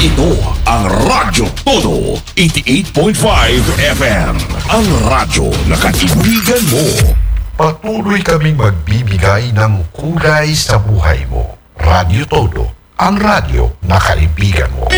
Ito ang Radyo Todo 88.5 FM. Ang radyo na kaibigan mo. Patuloy kaming magbibigay ng kulay sa buhay mo. Radyo Todo, ang radyo na kaibigan mo.